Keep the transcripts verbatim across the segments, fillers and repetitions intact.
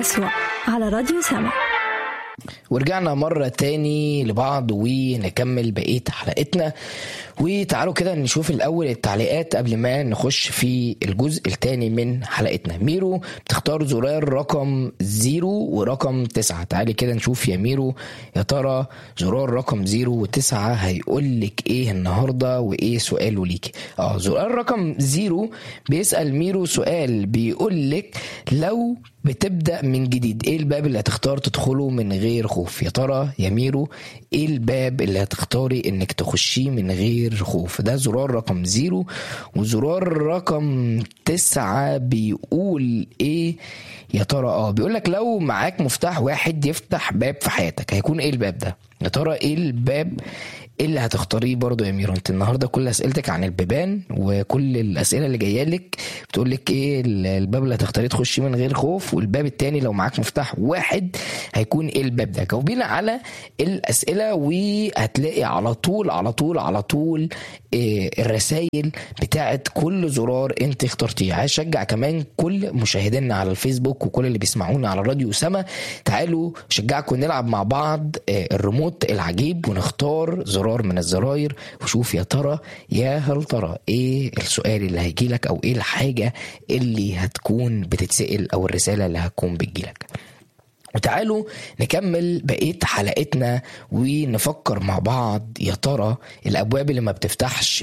يسوع على راديو سما. ورجعنا مرة تاني لبعض ونكمل بقية حلقتنا. وتعالوا كده نشوف الأول التعليقات قبل ما نخش في الجزء التاني من حلقتنا. ميرو بتختار زرار رقم زيرو ورقم تسعة. تعالي كده نشوف يا ميرو، يا ترى زرار رقم زيرو وتسعة هيقولك ايه النهاردة وايه سؤاله ليكي. اه زرار رقم زيرو بيسأل ميرو سؤال، بيقولك لو بتبدأ من جديد ايه الباب اللي هتختار تدخله من غير خوف؟ يا ترى يا ميرو ايه الباب اللي هتختاري انك تخشيه من غير خوف؟ ده زرار رقم زيرو. وزرار رقم تسعة بيقول ايه يا ترى؟ اه بيقولك لو معاك مفتاح واحد يفتح باب في حياتك، هيكون ايه الباب ده؟ يا ترى ايه الباب اللي هتختاريه برضو يا ميرو؟ انت النهارده كل اسئلتك عن البيبان، وكل الاسئله اللي جايه لك بتقول لك ايه الباب اللي هتختاريه تخشي من غير خوف، والباب التاني لو معاك مفتاح واحد هيكون ايه الباب ده؟ جاوبينا على الاسئله وهتلاقي على طول على طول على طول إيه الرسائل بتاعت كل زرار انت اخترتيه. عايز اشجع كمان كل مشاهدينا على الفيسبوك وكل اللي بيسمعونا على راديو سما، تعالوا شجعكم نلعب مع بعض إيه الريموت العجيب ونختار زرار من الزراير، وشوف يا ترى يا هل ترى ايه السؤال اللي هيجيلك او ايه الحاجة اللي هتكون بتتسأل او الرسالة اللي هتكون بتجيلك. وتعالوا نكمل بقية حلقتنا ونفكر مع بعض، يا ترى الابواب اللي ما بتفتحش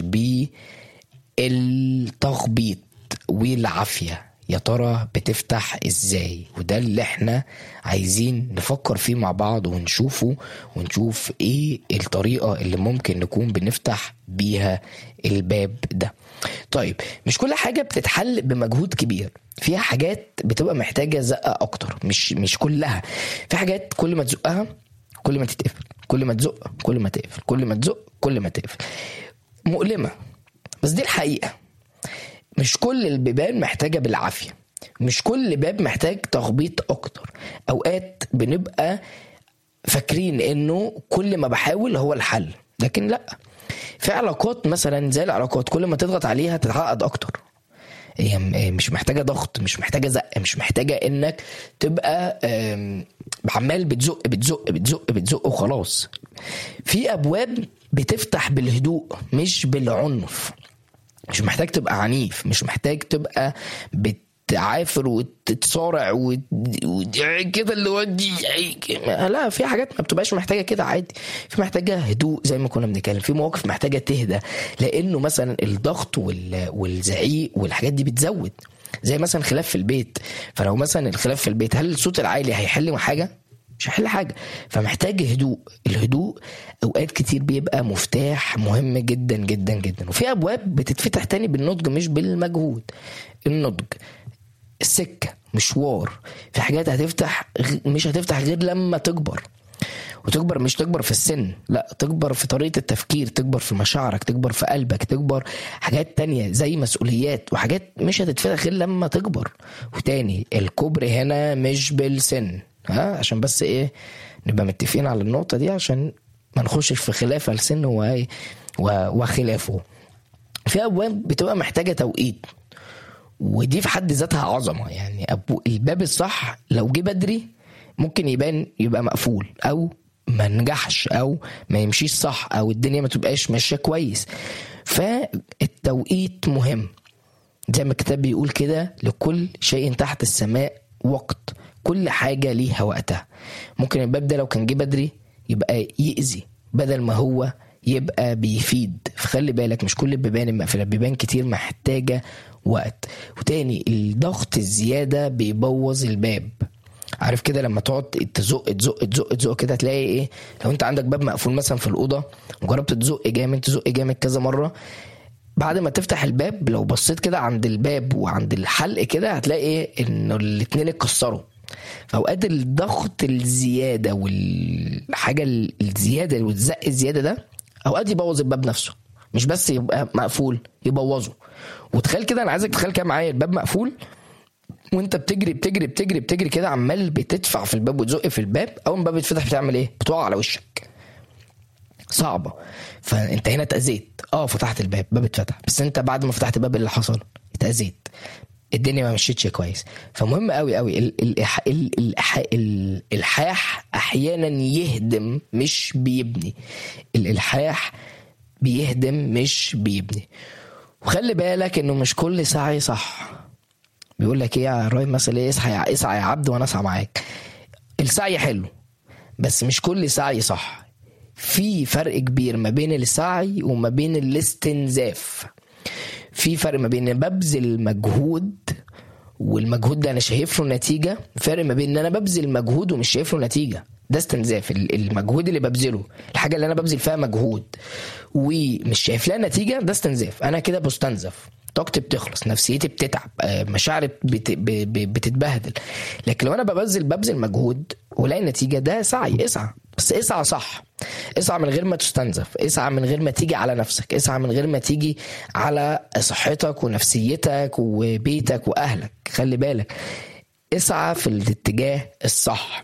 بالتخبيط والعافية يا ترى بتفتح ازاي؟ وده اللي احنا عايزين نفكر فيه مع بعض ونشوفه، ونشوف ايه الطريقة اللي ممكن نكون بنفتح بيها الباب ده. طيب مش كل حاجة بتتحل بمجهود كبير، فيها حاجات بتبقى محتاجة زقة اكتر، مش مش كلها. في حاجات كل ما تزقها كل ما تتقفل، كل ما تزق كل ما تقفل، كل ما تزق كل ما تقفل. مؤلمة، بس دي الحقيقة. مش كل البيبان محتاجة بالعافية، مش كل باب محتاج تخبيط اكتر. اوقات بنبقى فاكرين انه كل ما بحاول هو الحل، لكن لا. في علاقات مثلا زي العلاقات كل ما تضغط عليها تتعقد اكتر. هي مش محتاجة ضغط، مش محتاجة زق، مش محتاجة انك تبقى عمال بتزق بتزق بتزق بتزق وخلاص. في ابواب بتفتح بالهدوء مش بالعنف. مش محتاج تبقى عنيف، مش محتاج تبقى بتعافر وتتصارع وكده اللي ودي. لا، في حاجات ما بتبقاش محتاجة كده، عادي. في محتاجة هدوء زي ما كنا بنتكلم، في مواقف محتاجة تهدى، لأنه مثلا الضغط والزعيق والحاجات دي بتزود. زي مثلا خلاف في البيت، فلو مثلا الخلاف في البيت هل الصوت العالي هيحل حاجة؟ مش هيحل حاجة. فمحتاج هدوء. الهدوء اوقات كتير بيبقى مفتاح مهم جدا جدا جدا. وفي ابواب بتتفتح تاني بالنضج مش بالمجهود. النضج، السكة، مشوار. في حاجات هتفتح مش هتفتح غير لما تكبر. وتكبر مش تكبر في السن، لا، تكبر في طريقة التفكير، تكبر في مشاعرك، تكبر في قلبك، تكبر حاجات تانية زي مسؤوليات وحاجات مش هتتفتح غير لما تكبر. وتاني الكبر هنا مش بالسن، ها، عشان بس ايه نبقى متفقين على النقطة دي عشان ما نخشش في خلاف السن وخلافه. في أبواب بتبقى محتاجة توقيت، ودي في حد ذاتها عظمة. يعني أبو الباب الصح لو جه بدري ممكن يبان يبقى مقفول، أو ما نجحش، أو ما يمشيش صح، أو الدنيا ما تبقاش ماشية كويس. فالتوقيت مهم، زي ما الكتاب بيقول كده، لكل شيء تحت السماء وقت، كل حاجة ليها وقتها. ممكن الباب ده لو كان جه بدري يبقى يأذي بدل ما هو يبقى بيفيد. فخلي بالك مش كل البيبان المقفلة، بيبان كتير محتاجة وقت. وتاني الضغط الزيادة بيبوظ الباب. عارف كده لما تقعد تزق تزق تزق تزق كده تلاقي ايه؟ لو انت عندك باب مقفول مثلا في الأوضة وجربت تزق جامد تزق جامد كذا مرة، بعد ما تفتح الباب لو بصيت كده عند الباب وعند الحلق كده هتلاقي ايه؟ انه الاتنين اتكسروا. فأوقات الضغط الزيادة والحاجة الزيادة والزق الزيادة ده أوقات يبوظ الباب نفسه، مش بس يبقى مقفول، يبوظه. وتخيل كده، أنا عايزك تخيل كده معايا الباب مقفول وانت بتجري بتجري بتجري بتجري كده عمال بتدفع في الباب وتزق في الباب. أول ما الباب يتفتح بتعمل ايه؟ بتقع على وشك، صعبة. فانت هنا اتأذيت. اه فتحت الباب، باب اتفتح، بس انت بعد ما فتحت الباب اللي حصل اتأذيت. الدنيا ما مشيتش كويس. فمهم قوي قوي الالحاح احيانا يهدم مش بيبني. الالحاح بيهدم مش بيبني. وخلي بالك انه مش كل سعي صح. بيقول لك ايه يا راي مثلا ايه، اسعى اسعى يا عبد وانا اسعى معاك. السعي حلو بس مش كل سعي صح. في فرق كبير ما بين السعي وما بين الاستنزاف. في فرق ما بين ببذل مجهود والمجهود ده انا شايف له نتيجه، فرق ما بين ان انا ببذل مجهود ومش شايف له نتيجه. ده استنزاف. المجهود اللي ببذله، الحاجه اللي انا ببذل فيها مجهود ومش شايف لها نتيجه، ده استنزاف. انا كده بستنزف، طاقتي بتخلص، نفسيتي بتتعب، مشاعري بتتبهدل. لكن لو انا ببذل ببذل مجهود ولاقي نتيجه، ده سعي. اسعى بس اسعى صح. اسعى من غير ما تستنزف، اسعى من غير ما تيجي على نفسك، اسعى من غير ما تيجي على صحتك ونفسيتك وبيتك واهلك. خلي بالك، اسعى في الاتجاه الصح.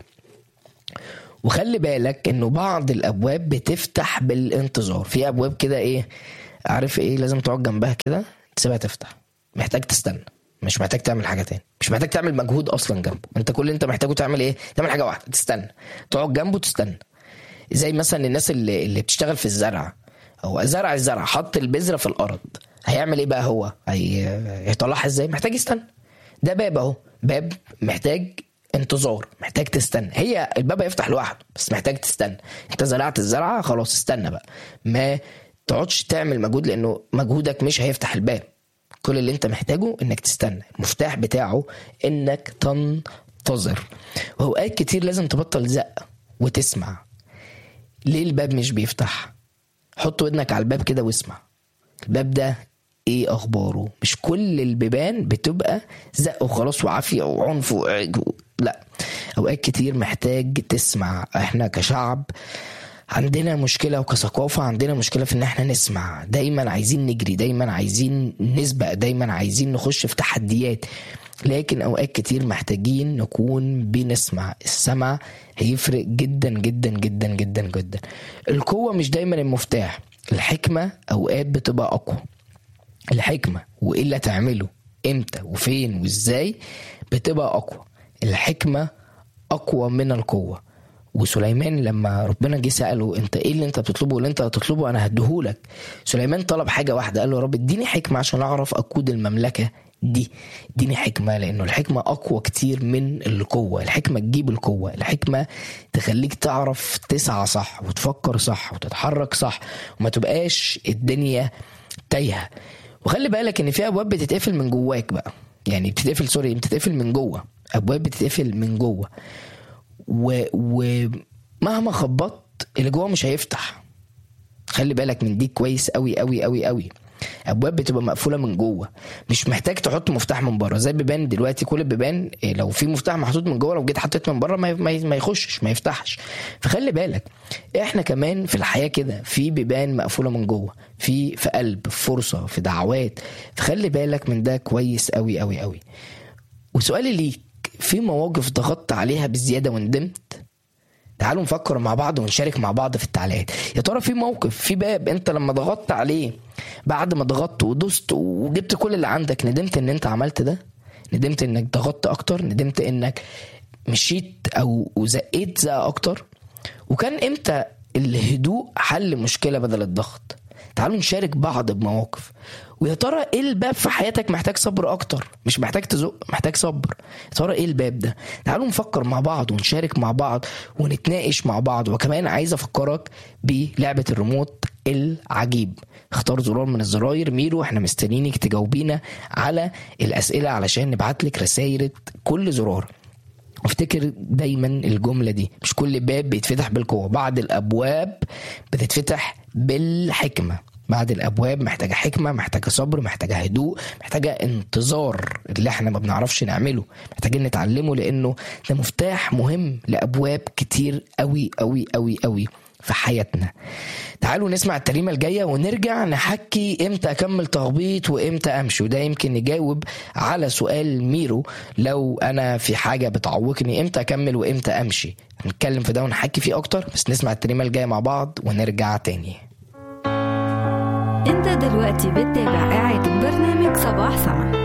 وخلي بالك انه بعض الابواب بتفتح بالانتظار. في ابواب كده ايه، عارف ايه، لازم تقعد جنبها كده تسيبها تفتح. محتاج تستنى، مش محتاج تعمل حاجه تاني، مش محتاج تعمل مجهود اصلا جنبه. انت كل اللي انت محتاجه تعمل ايه، تعمل حاجه واحده، تستنى، تقعد جنبه تستنى. زي مثلا الناس اللي اللي بتشتغل في الزرع، او زرع الزرع حط البذره في الارض، هيعمل ايه بقى؟ هو هيطلعها ازاي؟ محتاج يستنى. ده باب اهو، باب محتاج انتظار، محتاج تستنى. هي الباب هيفتح لوحده بس محتاج تستنى. انت زرعت الزرعه خلاص، استنى بقى، ما تقعدش تعمل مجهود لانه مجهودك مش هيفتح الباب. كل اللي انت محتاجه انك تستنى. المفتاح بتاعه انك تنتظر. واوقات كتير لازم تبطل زق وتسمع. ليه الباب مش بيفتح؟ حط ودنك على الباب كده واسمع. الباب ده ايه اخباره؟ مش كل البيبان بتبقى زق وخلاص وعافية وعنف و... لا، اوقات كتير محتاج تسمع. احنا كشعب عندنا مشكلة، وكثقافة عندنا مشكلة في ان احنا نسمع. دايما عايزين نجري، دايما عايزين نسبق، دايما عايزين نخش في تحديات. لكن اوقات كتير محتاجين نكون بنسمع. السمع هيفرق جدا جدا جدا جدا جدا. القوة مش دايما المفتاح. الحكمة اوقات بتبقى اقوى. الحكمة وايه اللي تعمله امتى وفين وازاي بتبقى اقوى. الحكمة اقوى من القوة. وسليمان لما ربنا جه سأله انت ايه اللي انت بتطلبه؟ اللي انت هتطلبه انا هديهولك. سليمان طلب حاجة واحدة، قال له رب اديني حكمة عشان اعرف اقود المملكة دي. اديني حكمة، لانه الحكمة اقوى كتير من القوة. الحكمة تجيب القوة. الحكمة تخليك تعرف تسعى صح وتفكر صح وتتحرك صح وما تبقاش الدنيا تايهة. وخلي بالك ان في ابواب بتتقفل من جواك بقى، يعني بتتقفل سوري بتتقفل من جوه. ابواب بتتقفل من جوه ومهما خبطت اللي جوه مش هيفتح. خلي بالك من دي كويس قوي قوي قوي قوي. ابواب بتبقى مقفوله من جوه، مش محتاج تحط مفتاح من بره. زي بيبان دلوقتي، كل البيبان لو في مفتاح محطوط من جوه لو جيت حطيت من بره ما يخشش، ما يفتحش. فخلي بالك احنا كمان في الحياه كده في بيبان مقفوله من جوه، في في قلب، في فرصه، في دعوات. فخلي بالك من ده كويس قوي قوي قوي. وسؤالي ليك، في مواقف ضغطت عليها بزياده وندمت؟ تعالوا نفكر مع بعض ونشارك مع بعض في التعليقات. يا ترى في موقف، في باب انت لما ضغطت عليه بعد ما ضغطت ودوست وجبت كل اللي عندك ندمت ان انت عملت ده؟ ندمت انك ضغطت اكتر؟ ندمت انك مشيت او زقيت زقه اكتر؟ وكان امتى الهدوء حل مشكله بدل الضغط؟ تعالوا نشارك بعض بمواقف. ويا ترى ايه الباب في حياتك محتاج صبر اكتر؟ مش محتاج تزق، محتاج صبر. يا ترى ايه الباب ده؟ تعالوا نفكر مع بعض ونشارك مع بعض ونتناقش مع بعض. وكمان عايز افكرك بلعبة الريموت العجيب. اختار زرار من الزراير ميرو، احنا مستنيينك تجاوبينا على الاسئلة علشان نبعتلك رسائل كل زرار. وافتكر دايما الجملة دي، مش كل باب بيتفتح بالقوة، بعض الابواب بتتفتح بالحكمة. بعد الابواب محتاجه حكمه، محتاجه صبر، محتاجه هدوء، محتاجه انتظار اللي احنا ما بنعرفش نعمله، محتاجين نتعلمه، لانه ده مفتاح مهم لابواب كتير قوي قوي قوي قوي في حياتنا. تعالوا نسمع التريمه الجايه ونرجع نحكي امتى اكمل تخبيط وامتى امشي. وده يمكن نجاوب على سؤال ميرو، لو انا في حاجه بتعوقني امتى اكمل وامتى امشي. هنتكلم في ده ونحكي فيه اكتر، بس نسمع التريمه الجايه مع بعض ونرجع تاني. انت دلوقتي بتتابع إعادة برنامج صباح سما.